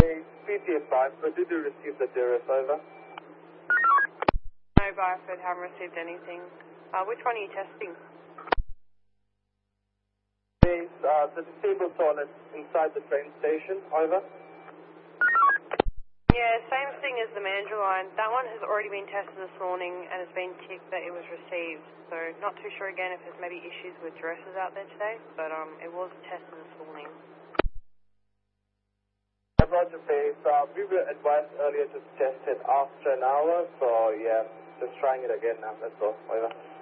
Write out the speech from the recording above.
PT5, but did you receive the DRS over? No, Byford, haven't received anything. Which one are you testing? The disabled toilet inside the train station, over. Yeah, same thing as the Mandurah line. That one has already been tested this morning and has been ticked that it was received. So not too sure again if there's maybe issues with dresses out there today, but it was tested this morning. Roger, base. We were advised earlier to test it after an hour, so yeah, just trying it again now. That's all. Over.